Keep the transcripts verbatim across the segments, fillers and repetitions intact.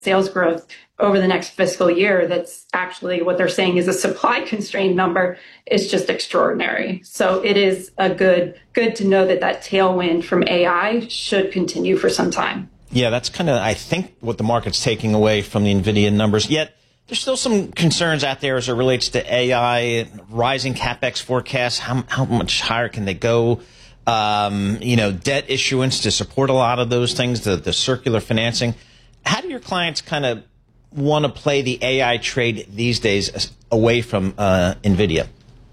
sales growth over the next fiscal year, that's actually what they're saying is a supply constrained number, is just extraordinary. So it is a good, good to know that that tailwind from A I should continue for some time. Yeah, that's kind of, I think, what the market's taking away from the NVIDIA numbers. Yet there's still some concerns out there as it relates to A I, rising CapEx forecasts. How, how much higher can they go? Um, you know, debt issuance to support a lot of those things, the, the circular financing. How do your clients kind of want to play the A I trade these days away from uh, NVIDIA?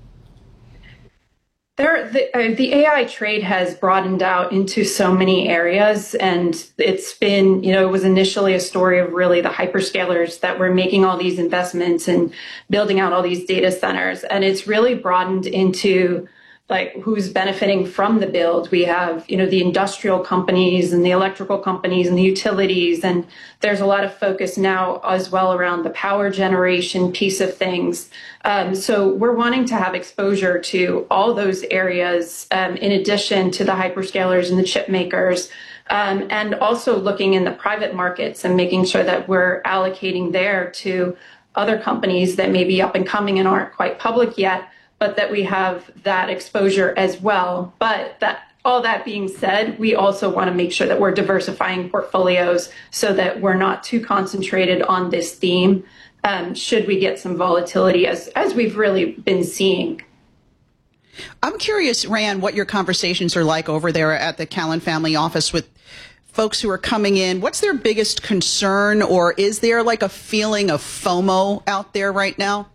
There, the, uh, the A I trade has broadened out into so many areas, and it's been, you know, it was initially a story of really the hyperscalers that were making all these investments and building out all these data centers, and it's really broadened into like who's benefiting from the build. We have, you know, the industrial companies and the electrical companies and the utilities, and there's a lot of focus now as well around the power generation piece of things. Um, so we're wanting to have exposure to all those areas, um, in addition to the hyperscalers and the chip makers, um, and also looking in the private markets and making sure that we're allocating there to other companies that may be up and coming and aren't quite public yet, but that we have that exposure as well. But that, all that being said, we also want to make sure that we're diversifying portfolios so that we're not too concentrated on this theme, um, should we get some volatility as, as we've really been seeing. I'm curious, Rayanne, what your conversations are like over there at the Callen family office with folks who are coming in. What's their biggest concern, or is there like a feeling of FOMO out there right now?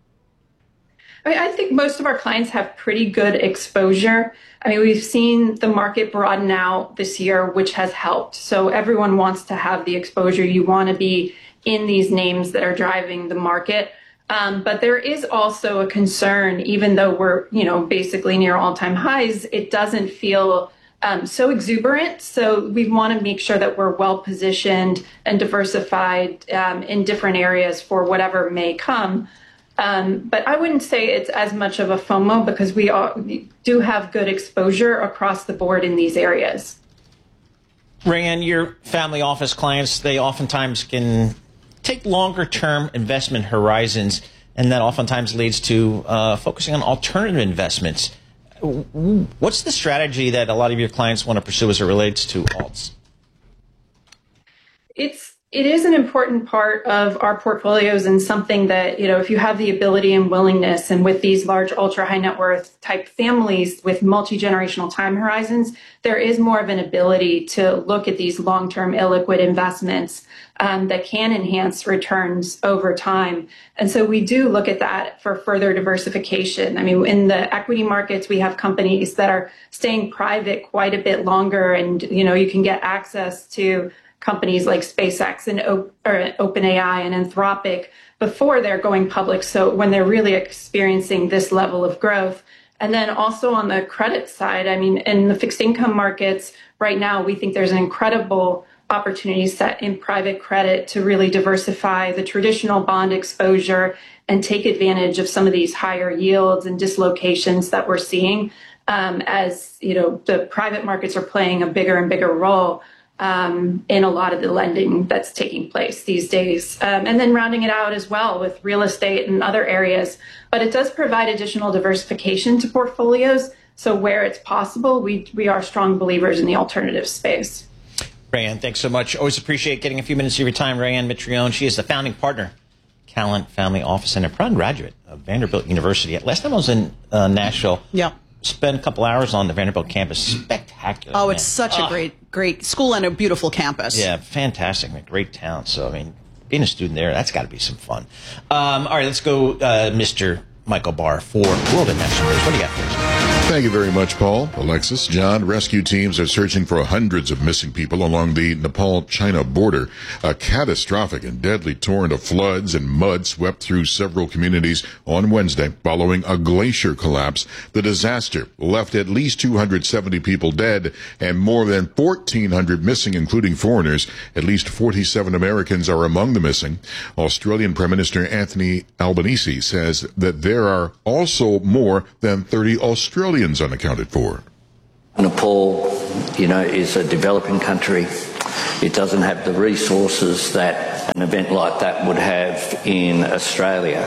I mean, I think most of our clients have pretty good exposure. I mean, we've seen the market broaden out this year, which has helped. So everyone wants to have the exposure. You want to be in these names that are driving the market. Um, but there is also a concern, even though we're, you know, basically near all-time highs, it doesn't feel um, so exuberant. So we want to make sure that we're well-positioned and diversified um, in different areas for whatever may come. Um, but I wouldn't say it's as much of a FOMO because we, are, we do have good exposure across the board in these areas. Rayanne, your family office clients, they oftentimes can take longer term investment horizons, and that oftentimes leads to uh, focusing on alternative investments. What's the strategy that a lot of your clients want to pursue as it relates to alts? It's It is an important part of our portfolios and something that, you know, if you have the ability and willingness, and with these large ultra high net worth type families with multi-generational time horizons, there is more of an ability to look at these long-term illiquid investments um, that can enhance returns over time. And so we do look at that for further diversification. I mean, in the equity markets, we have companies that are staying private quite a bit longer, and, you know, you can get access to companies like SpaceX and o- or OpenAI and Anthropic before they're going public. So when they're really experiencing this level of growth. And then also on the credit side, I mean, in the fixed income markets right now, we think there's an incredible opportunity set in private credit to really diversify the traditional bond exposure and take advantage of some of these higher yields and dislocations that we're seeing um, as, you know, the private markets are playing a bigger and bigger role Um, in a lot of the lending that's taking place these days. Um, and then rounding it out as well with real estate and other areas. But it does provide additional diversification to portfolios. So where it's possible, we, we are strong believers in the alternative space. Rayanne, thanks so much. Always appreciate getting a few minutes of your time. Rayanne Mitrione, she is the founding partner, Callen Family Office, and a proud graduate of Vanderbilt University. Last time I was in uh, Nashville. Yeah. Spent a couple hours on the Vanderbilt campus. Spectacular. Oh, man. it's such oh. a great, great school and a beautiful campus. Yeah, fantastic, man. Great town. So, I mean, being a student there, that's got to be some fun. Um, all right, let's go, uh, Mister Michael Barr for World and National News. What do you got for us? Thank you very much, Paul. Alexis, John, rescue teams are searching for hundreds of missing people along the Nepal-China border. A catastrophic and deadly torrent of floods and mud swept through several communities on Wednesday following a glacier collapse. The disaster left at least two hundred seventy people dead and more than fourteen hundred missing, including foreigners. At least forty-seven Americans are among the missing. Australian Prime Minister Anthony Albanese says that there are also more than thirty Australians unaccounted for. Nepal, you know, is a developing country. It doesn't have the resources that an event like that would have in Australia.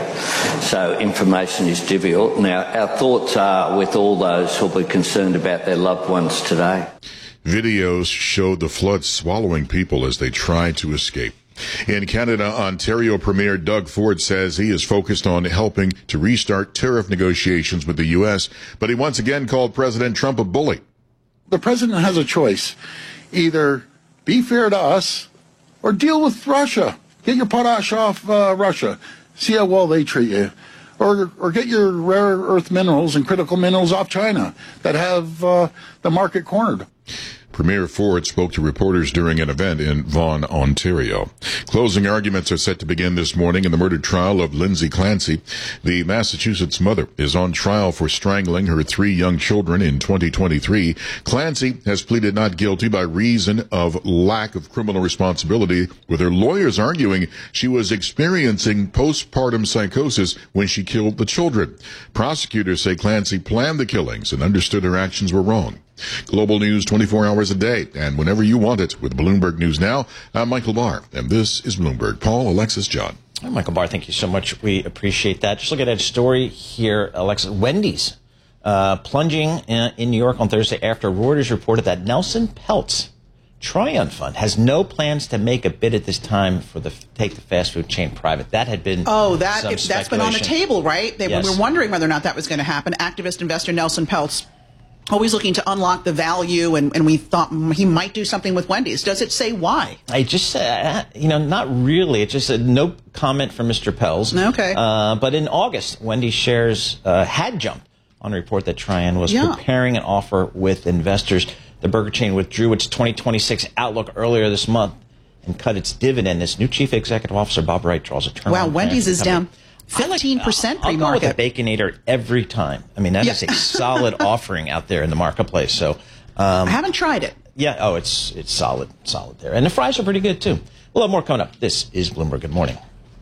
So information is difficult. Now, our thoughts are with all those who will be concerned about their loved ones today. Videos showed the flood swallowing people as they tried to escape. In Canada, Ontario Premier Doug Ford says he is focused on helping to restart tariff negotiations with the U S, but he once again called President Trump a bully. The president has a choice. Either be fair to us or deal with Russia. Get your potash off uh, Russia. See how well they treat you. Or, or get your rare earth minerals and critical minerals off China that have uh, the market cornered. Premier Ford spoke to reporters during an event in Vaughan, Ontario. Closing arguments are set to begin this morning in the murder trial of Lindsay Clancy. The Massachusetts mother is on trial for strangling her three young children in twenty twenty-three. Clancy has pleaded not guilty by reason of lack of criminal responsibility, with her lawyers arguing she was experiencing postpartum psychosis when she killed the children. Prosecutors say Clancy planned the killings and understood her actions were wrong. Global news twenty-four hours a day and whenever you want it with Bloomberg News Now. I'm Michael Barr, and this is Bloomberg. Paul, Alexis, John. Oh, Michael Barr, thank you so much. We appreciate that. Just look at that story here, Alexis. Wendy's uh, plunging uh, in New York on Thursday after Reuters reported that Nelson Peltz Triumph Fund has no plans to make a bid at this time for the take the fast food chain private. That had been oh that some it, that's been on the table, right? They yes. were wondering whether or not that was going to happen. Activist investor Nelson Peltz, always looking to unlock the value, and, and we thought he might do something with Wendy's. Does it say why? I just, uh, you know, not really. It just said no comment from Mister Peltz. Okay. Uh, but in August, Wendy's shares uh, had jumped on a report that Trian was yeah. preparing an offer with investors. The burger chain withdrew its twenty twenty-six outlook earlier this month and cut its dividend. Its new chief executive officer, Bob Wright, draws a turnaround. Wow, Wendy's is down fifteen percent I'll pre-market. go with a Baconator every time. I mean, that yeah. is a solid offering out there in the marketplace. So um, I haven't tried it. Yeah, oh, it's it's solid, solid there. And the fries are pretty good, too. We'll have more coming up. This is Bloomberg. Good morning.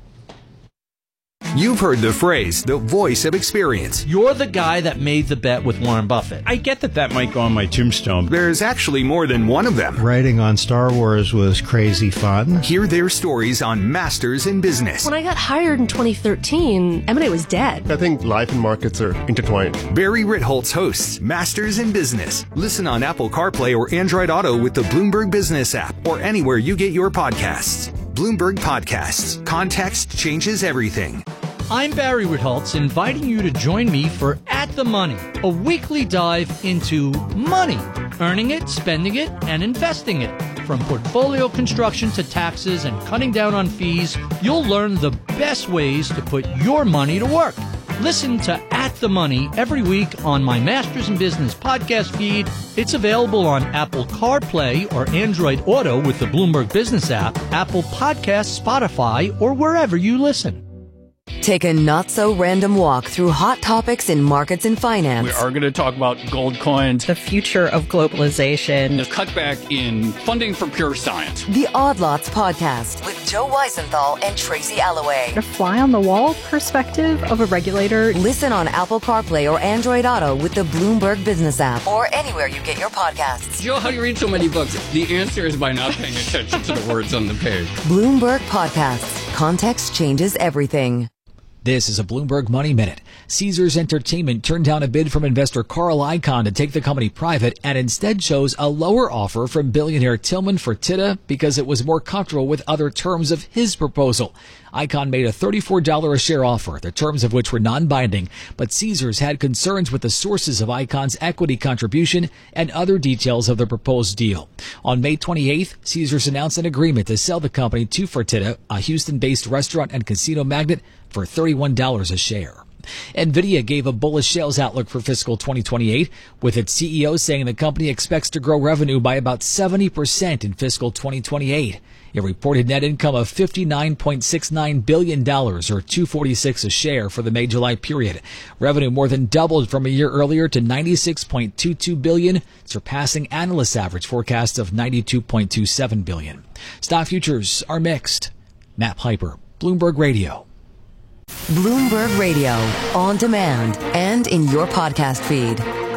You've heard the phrase, the voice of experience. You're the guy that made the bet with Warren Buffett. I get that that might go on my tombstone. There's actually more than one of them. Writing on Star Wars was crazy fun. Hear their stories on Masters in Business. When I got hired in twenty thirteen, M and A was dead. I think life and markets are intertwined. Barry Ritholtz hosts Masters in Business. Listen on Apple CarPlay or Android Auto with the Bloomberg Business app or anywhere you get your podcasts. Bloomberg Podcasts. Context changes everything. I'm Barry Ritholtz, inviting you to join me for At the Money, a weekly dive into money, earning it, spending it, and investing it. From portfolio construction to taxes and cutting down on fees, you'll learn the best ways to put your money to work. Listen to At the Money every week on my Masters in Business podcast feed. It's available on Apple CarPlay or Android Auto with the Bloomberg Business app, Apple Podcasts, Spotify, or wherever you listen. Take a not-so-random walk through hot topics in markets and finance. We are going to talk about gold coins, the future of globalization, the cutback in funding for pure science. The Odd Lots Podcast with Joe Weisenthal and Tracy Alloway. A fly-on-the-wall perspective of a regulator. Listen on Apple CarPlay or Android Auto with the Bloomberg Business app or anywhere you get your podcasts. Joe, how do you read so many books? The answer is by not paying attention to the words on the page. Bloomberg Podcasts. Context changes everything. This is a Bloomberg Money Minute. Caesars Entertainment turned down a bid from investor Carl Icahn to take the company private and instead chose a lower offer from billionaire Tillman Fertitta because it was more comfortable with other terms of his proposal. Icahn made a thirty-four dollars a share offer, the terms of which were non-binding, but Caesars had concerns with the sources of Icahn's equity contribution and other details of the proposed deal. On May twenty-eighth, Caesars announced an agreement to sell the company to Fertitta, a Houston-based restaurant and casino magnate, for thirty-one dollars a share. NVIDIA gave a bullish sales outlook for fiscal twenty twenty-eight, with its C E O saying the company expects to grow revenue by about seventy percent in fiscal twenty twenty-eight. It reported net income of fifty-nine point six nine billion dollars, or two dollars and forty-six cents a share for the May-July period. Revenue more than doubled from a year earlier to ninety-six point two two billion dollars, surpassing analysts' average forecast of ninety-two point two seven billion dollars. Stock futures are mixed. Matt Piper, Bloomberg Radio. Bloomberg Radio, on demand and in your podcast feed.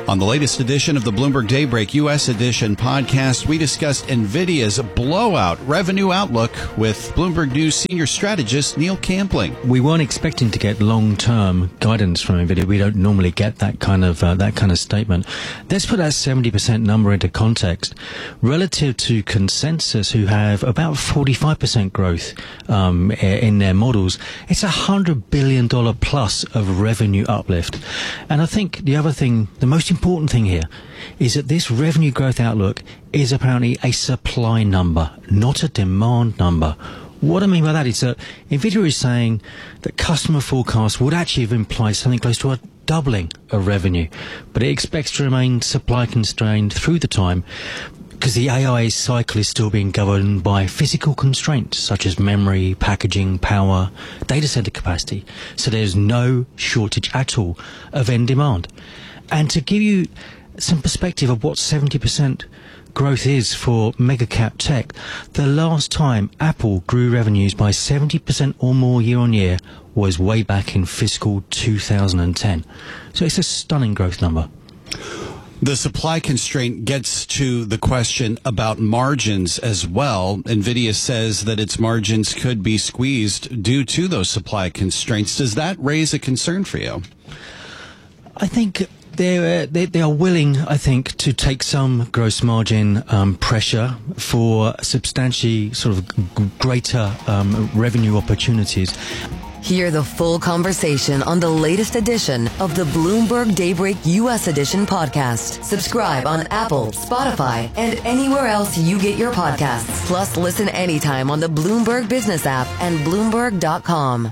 On the latest edition of the Bloomberg Daybreak U S Edition podcast, we discussed NVIDIA's blowout revenue outlook with Bloomberg News senior strategist Neil Campling. We weren't expecting to get long-term guidance from NVIDIA. We don't normally get that kind of uh, that kind of statement. Let's put that seventy percent number into context. Relative to consensus, who have about forty-five percent growth um, in their models, it's a one hundred billion dollars plus of revenue uplift. And I think the other thing, the most important thing here, is that this revenue growth outlook is apparently a supply number, not a demand number. What I mean by that is that NVIDIA is saying that customer forecasts would actually have implied something close to a doubling of revenue, but it expects to remain supply constrained through the time because the A I cycle is still being governed by physical constraints such as memory, packaging, power, data center capacity. So there's no shortage at all of end demand. And to give you some perspective of what seventy percent growth is for mega cap tech, the last time Apple grew revenues by seventy percent or more year on year was way back in fiscal two thousand ten. So it's a stunning growth number. The supply constraint gets to the question about margins as well. NVIDIA says that its margins could be squeezed due to those supply constraints. Does that raise a concern for you? I think They're, they, they are willing, I think, to take some gross margin um, pressure for substantially sort of g- greater um, revenue opportunities. Hear the full conversation on the latest edition of the Bloomberg Daybreak U S Edition podcast. Subscribe on Apple, Spotify, and anywhere else you get your podcasts. Plus, listen anytime on the Bloomberg Business app and Bloomberg dot com.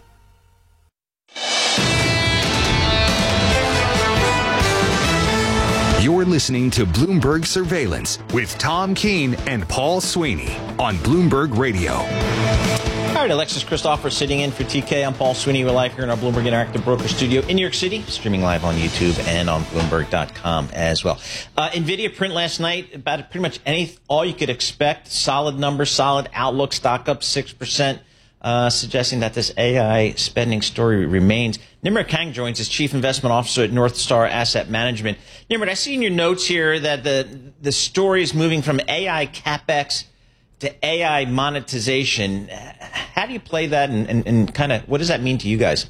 You're listening to Bloomberg Surveillance with Tom Keene and Paul Sweeney on Bloomberg Radio. All right, Alexis Christopher sitting in for T K. I'm Paul Sweeney. We're live here in our Bloomberg Interactive Broker Studio in New York City, streaming live on YouTube and on Bloomberg dot com as well. Uh, NVIDIA print last night about pretty much any all you could expect. Solid numbers, solid outlook, stock up six percent. Uh, suggesting that this A I spending story remains. Nimrod Kang joins as Chief Investment Officer at North Star Asset Management. Nimrod, I see in your notes here that the the story is moving from A I CapEx to A I monetization. How do you play that, and, and, and kind of what does that mean to you guys?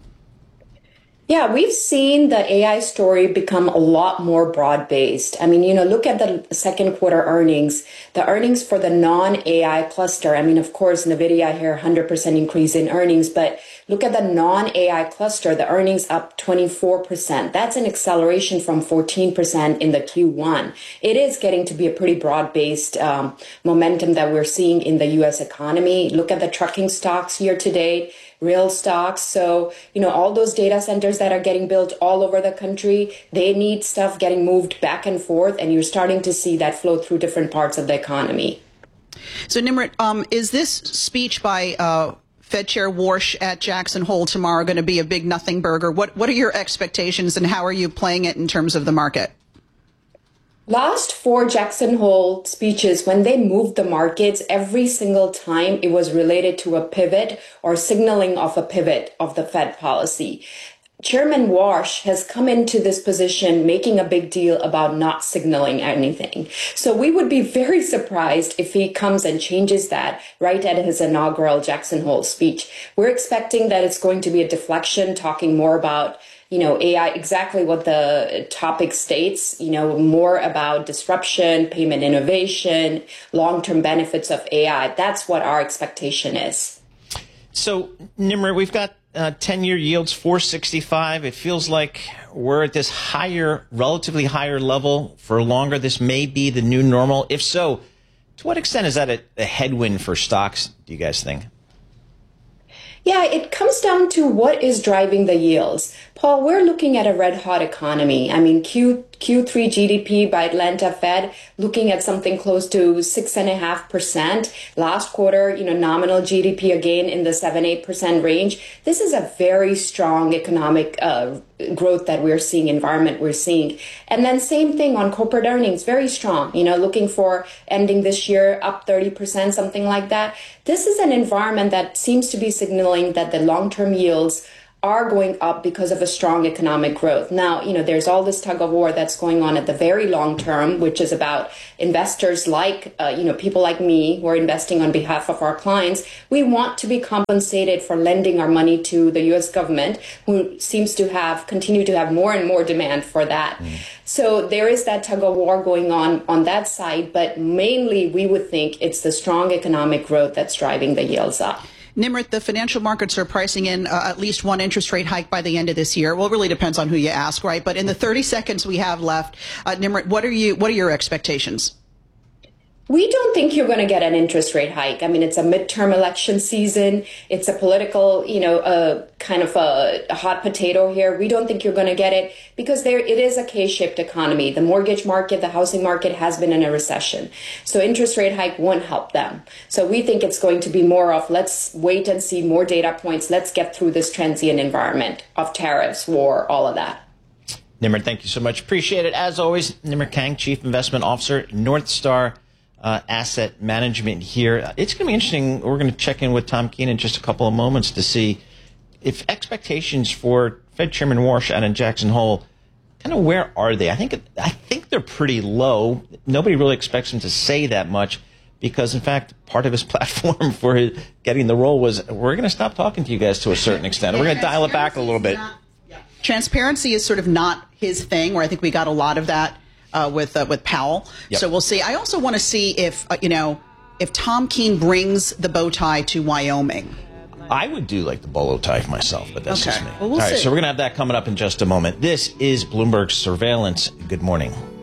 Yeah, we've seen the A I story become a lot more broad-based. I mean, you know, look at the second quarter earnings, the earnings for the non-A I cluster. I mean, of course, NVIDIA here, one hundred percent increase in earnings, but look at the non-A I cluster, the earnings up twenty-four percent. That's an acceleration from fourteen percent in the Q one. It is getting to be a pretty broad-based um, momentum that we're seeing in the U S economy. Look at the trucking stocks year to date. Real stocks. So, you know, all those data centers that are getting built all over the country, they need stuff getting moved back and forth, and you're starting to see that flow through different parts of the economy. So, Nimrod, um, is this speech by uh, Fed Chair Warsh at Jackson Hole tomorrow going to be a big nothing burger? What What are your expectations, and how are you playing it in terms of the market? Last four Jackson Hole speeches, when they moved the markets, every single time it was related to a pivot or signaling of a pivot of the Fed policy. Chairman Warsh has come into this position making a big deal about not signaling anything. So we would be very surprised if he comes and changes that right at his inaugural Jackson Hole speech. We're expecting that it's going to be a deflection, talking more about you know, A I, exactly what the topic states, you know, more about disruption, payment innovation, long-term benefits of A I. That's what our expectation is. So, Nimrod, we've got uh, ten-year yields, four sixty-five. It feels like we're at this higher, relatively higher level for longer. This may be the new normal. If so, to what extent is that a, a headwind for stocks, do you guys think? Yeah, it comes down to what is driving the yields. Paul, we're looking at a red hot economy. I mean, Q, Q3 G D P by Atlanta Fed looking at something close to six and a half percent. Last quarter, you know, nominal G D P again in the seven, eight percent range. This is a very strong economic uh, growth that we're seeing, environment we're seeing. And then same thing on corporate earnings, very strong, you know, looking for ending this year up thirty percent, something like that. This is an environment that seems to be signaling that the long-term yields are going up because of a strong economic growth. Now, you know, there's all this tug of war that's going on at the very long term, which is about investors like, uh, you know, people like me who are investing on behalf of our clients. We want to be compensated for lending our money to the U S government, who seems to have, continue to have more and more demand for that. Mm. So there is that tug of war going on on that side, but mainly we would think it's the strong economic growth that's driving the yields up. Nimrit, the financial markets are pricing in uh, at least one interest rate hike by the end of this year. Well, it really depends on who you ask, right? But in the thirty seconds we have left, uh, Nimrit, what are you? What are your expectations? We don't think you're going to get an interest rate hike. I mean, it's a midterm election season. It's a political, you know, uh, kind of a, a hot potato here. We don't think you're going to get it because there it is a K-shaped economy. The mortgage market, the housing market has been in a recession. So interest rate hike won't help them. So we think it's going to be more of let's wait and see more data points. Let's get through this transient environment of tariffs, war, all of that. Nimrit, thank you so much. Appreciate it. As always, Nimrit Kang, Chief Investment Officer, North Star Uh, asset management here. It's going to be interesting. We're going to check in with Tom Keene in just a couple of moments to see if expectations for Fed Chairman Warsh out in Jackson Hole, kind of where are they? I think I think they're pretty low. Nobody really expects him to say that much because, in fact, part of his platform for his, getting the role was we're going to stop talking to you guys to a certain extent. We're going to dial it back a little bit. Transparency is sort of not his thing, where I think we got a lot of that Uh, with uh, with Powell. Yep. So we'll see. I also want to see if, uh, you know, if Tom Keene brings the bow tie to Wyoming. I would do like the bolo tie myself, but that's okay. just me. Well, we'll All right, see. so we're going to have that coming up in just a moment. This is Bloomberg Surveillance. Good morning.